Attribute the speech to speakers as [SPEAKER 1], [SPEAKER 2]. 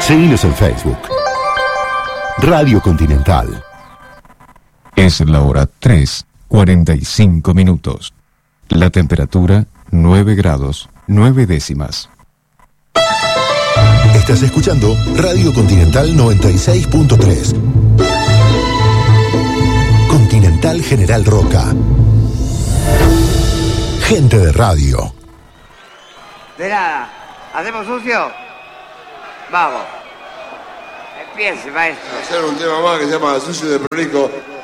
[SPEAKER 1] Seguinos en Facebook. Radio Continental.
[SPEAKER 2] Es la hora 3:45 minutos. La temperatura 9 grados 9 décimas.
[SPEAKER 1] Estás escuchando Radio Continental 96.3. Continental General Roca. Gente de radio.
[SPEAKER 3] De nada. ¿Hacemos sucio? Vamos. Empiece, maestro.
[SPEAKER 4] Hacer un tema más que se llama Sucio de Prolijo.